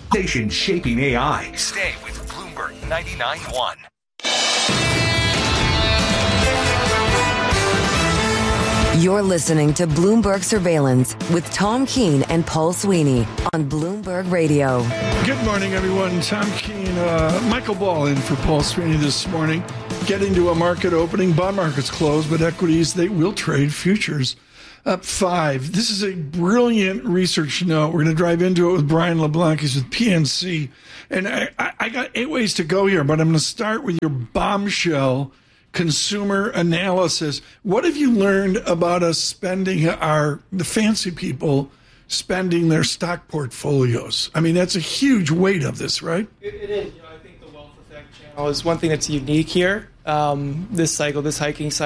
Station shaping AI. Stay with Bloomberg 99.1. You're listening to Bloomberg Surveillance with Tom Keene and Paul Sweeney on Bloomberg Radio. Good morning, everyone. Tom Keene, Michael Ball in for Paul Sweeney this morning. Getting to a market opening. Bond markets closed, but equities, they will trade. Futures up 5. This is a brilliant research note. We're going to drive into it with Brian LeBlanc. He's with PNC. And I got 8 ways to go here, but I'm going to start with your bombshell consumer analysis. What have you learned about us spending the fancy people spending their stock portfolios? I mean, that's a huge weight of this, right? It is. I think the wealth effect channel is one thing that's unique here. This cycle, this hiking cycle.